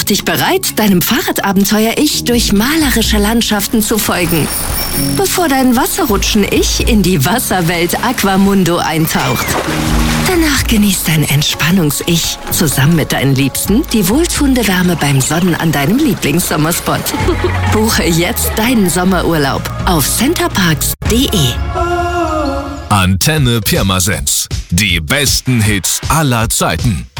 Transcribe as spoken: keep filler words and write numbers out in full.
Mach dich bereit, deinem Fahrradabenteuer-Ich durch malerische Landschaften zu folgen, bevor dein Wasserrutschen-Ich in die Wasserwelt Aquamundo eintaucht. Danach genießt dein Entspannungs-Ich zusammen mit deinen Liebsten die wohltuende Wärme beim Sonnen an deinem Lieblingssommerspot. Buche jetzt deinen Sommerurlaub auf centerparks punkt de. Antenne Pirmasens. Die besten Hits aller Zeiten.